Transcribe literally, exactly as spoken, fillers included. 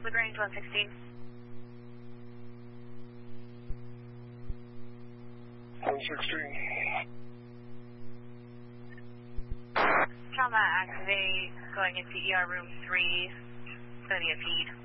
Lagrange one sixteen. one sixteen. Trauma activate, going into E R room three, going to be a feed.